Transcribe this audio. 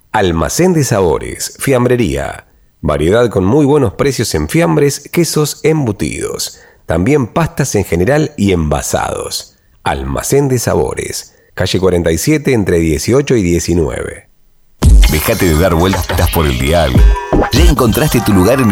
Almacén de Sabores, Fiambrería. Variedad con muy buenos precios en fiambres, quesos, embutidos. También pastas en general y envasados. Almacén de Sabores, calle 47 entre 18 y 19. Déjate de dar vueltas por el dial. Ya encontraste tu lugar en